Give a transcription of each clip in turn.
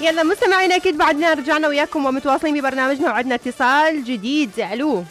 يلا مستمعينا اكيد بعدنا رجعنا وياكم ومتواصلين ببرنامجنا وعدنا اتصال جديد. الو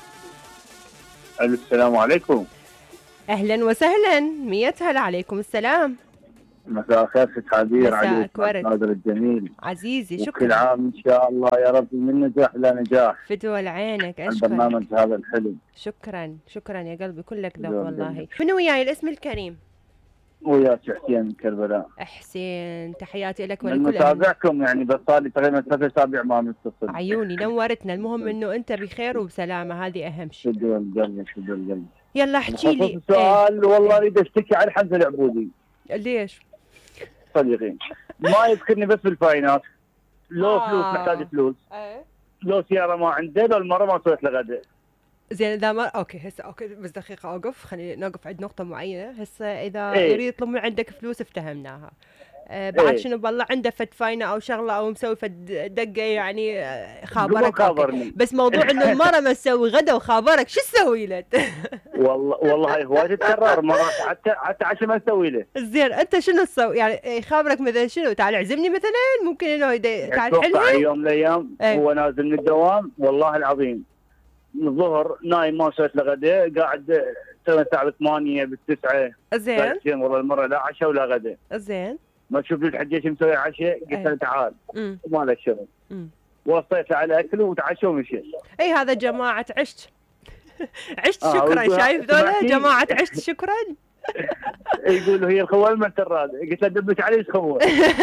السلام عليكم. اهلا وسهلا، مية هلا. عليكم السلام. مساء الخير ست عبير. مساءك ورد القادر الجميل عزيزي، وكل شكرا. عام ان شاء الله يا رب من نجاح الى نجاح. فتوى لعينك، اشكرك. البرنامج هذا الحلو. شكرا شكرا يا قلبي، كلك ذوق والله. جميل. منو وياي الاسم الكريم؟ وياك حسين من كربلاء. حسين، تحياتي لك من ولكل متابعكم يعني، بس صار لي تقريبا 3 اسابيع ما متصل. عيوني نورتنا. المهم انه انت بخير وبسلامه، هذه اهم شيء. شدوا القلب شدوا القلب. يلا احكي لي. السؤال والله اريد اشتكي على حمزه العبودي. ليش؟ صديقي ما يذكرني بس بالفاينات، لو فلوس محتاج فلوس، لو سياره ما عنده، لو المره ما سويت له غدا. زين اذا ما اوكي هسه اوكي بس دقيقه اوقف، خلينا نوقف عند نقطه معينه. هسه اذا يريد يطلب من عندك فلوس افتهمناها، بعد شنو بالله عنده فد فاينه او شغله او مسوي فد دقه يعني خابرك. بس موضوع انه المره ما تسوي غدا وخابرك، شو تسوي له؟ والله هاي هواي تتكرر مرات، حتى عشان ما نسوي له. زين انت شنو تسوي يعني؟ يخابرك مثلا شنو؟ تعال اعزمني مثلا، ممكن انه تعال حلوه. يوم من الايام هو نازل من الدوام والله العظيم الظهر نايم ما سويت له غدا، قاعد سوى الساعه 8 بالتسعة. زين والله المره لا عشاء ولا غدا. زين ما تشوف لي الحجيش مسوي عشاء، قلت له تعال وما له شغل. وصيته على اكله وتعشى ومشي. اي هذا جماعه عشت. عشت شكرا. شايف ذولا جماعه عشت شكرا. يقول هي الخوال ما تراد، قلت له دبش علي ايش خوال.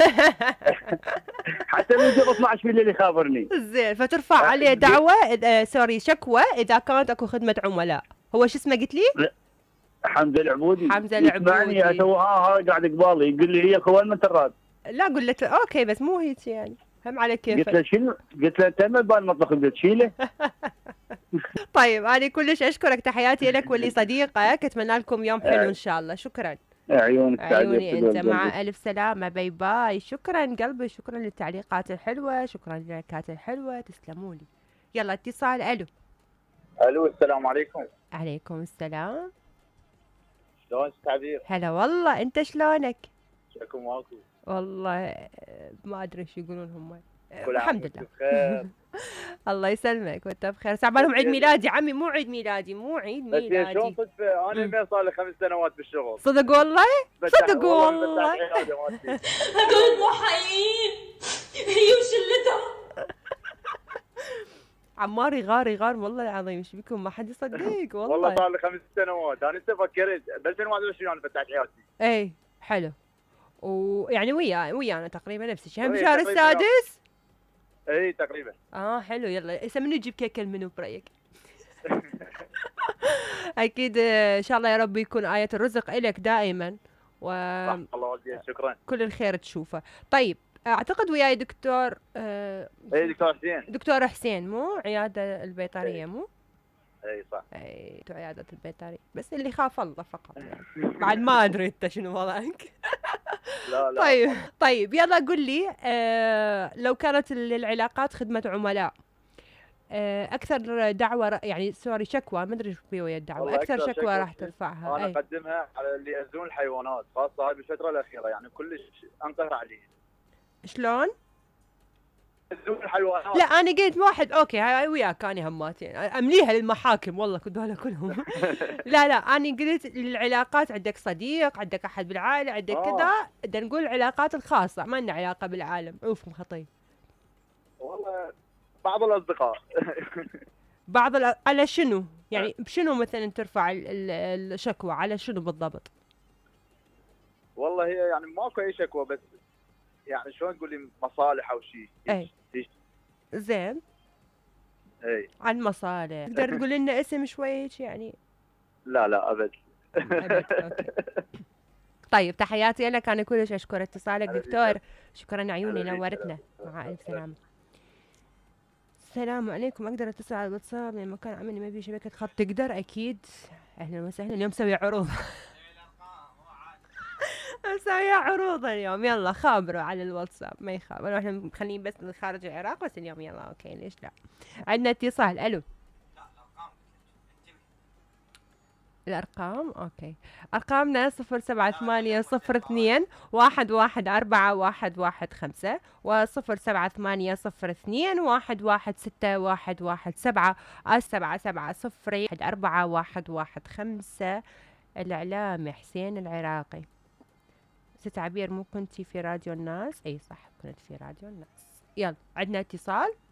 حتى من قبل 12 بالليل يخابرني. زين فترفع عليه دعوه سوري شكوى اذا كانت اكو خدمه عملاء. هو شو اسمه قلت لي؟ حمزه العبودي. حمزه العبودي. اسمعني اسوي قاعد قبالي يقول لي هي الخوال ما تراد. لا قل له اوكي بس مو هيك يعني، هم على كيفك. قلت له شنو؟ قلت له انت ما بال مطبخ بدك تشيله. طيب انا كلش اشكرك، تحياتي لك ولي صديقك، اتمنى لكم يوم حلو ان شاء الله. شكرا. عيوني انت مع الف سلامه. باي باي. شكرا قلبي، شكرا للتعليقات الحلوه، شكرا للكات الحلوه، تسلموا لي. يلا اتصال. الو السلام عليكم. عليكم السلام. شلونك تعبير؟ هلا والله، انت شلونك؟ شكو ماكو والله ما ادري ايش يقولون هم. الحمد لله بخير. الله يسلمك وانت بخير. سعبالهم عيد ميلادي عمي. مو عيد ميلادي، مو عيد ميلادي. بس شلون صدفه انا صار لي 5 سنوات بالشغل. صدق والله؟ صدق والله. هذول مو حقيقيين، هي وشلتها. عمار يغار والله العظيم. ايش بكم ما حد يصدق والله. والله صار لي 5 سنوات. انا هسه فكرت ب 2021 انا فتحت حياتي. اي حلو. ويعني ويانا تقريبا نفس الشيء. هم بالشهر السادس. اي تقريبا. حلو. يلا هسه منو يجيب كيك المنو برايك؟ اكيد ان شاء الله يا رب يكون آية الرزق الك دائما الله يجزيك شكرا. كل الخير تشوفه. طيب اعتقد وياي دكتور اي دكتور حسين. دكتور حسين مو عيادة البيطرية مو؟ اي صح. اي عيادة البيطري، بس اللي خاف الله فقط يعني. بعد ما ادري انت شنو وضعك. لا طيب يلا قل لي لو كانت للعلاقات خدمة عملاء، اكثر دعوة يعني سوري شكوى، ما ادري ايش في ويا الدعوة، اكثر شكوى راح ترفعها. انا اقدمها على اللي يأذون الحيوانات، خاصة هاي بالفترة الأخيرة يعني كلش انقهر عليه. شلون؟ يأذون الحيوانات. لا انا قلت واحد اوكي هاي وياك، انا هماتين امليها للمحاكم والله كذول كلهم. لا انا قلت للعلاقات، عندك صديق، عندك احد بالعائلة، عندك كذا، بدنا نقول العلاقات الخاصة، ما لنا علاقة بالعالم. عوفكم خطيب. والله بعض الأصدقاء. على شنو؟ يعني بشنو مثلا ترفع الشكوى؟ على شنو بالضبط؟ والله هي يعني ماكو اي شكوى، بس يعني شلون تقول لي مصالح او شيء. اي زين. اي عن مصالح. تقدر تقول لنا اسم شوي هيك يعني؟ لا ابد. أوكي. طيب تحياتي لك، انا كلش اشكر اتصالك دكتور. شكرا عيوني نورتنا. مع الف سلامه. السلام عليكم. اقدر اتصل على الواتساب لما كان عملي ما بي شبكه خط؟ تقدر اكيد. اهلا وسهلا. اليوم مسوي عروض. مسوي عروض اليوم. يلا خابروا على الواتساب ما يخاف. احنا مخلين بس خارج العراق بس اليوم يلا اوكي ليش لا. عندنا اتصال. الو الأرقام أوكي. أرقامنا 078021141115 و078021161117 7704115. الإعلامي حسين العراقي. ست عبير مو كنتي في راديو الناس؟ أي صح كنت في راديو الناس. يلا عندنا اتصال.